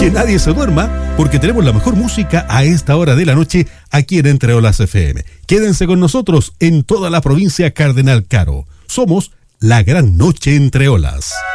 Que nadie se duerma, porque tenemos la mejor música a esta hora de la noche aquí en Entre Olas FM. Quédense con nosotros en toda la provincia Cardenal Caro. Somos la gran noche entre olas.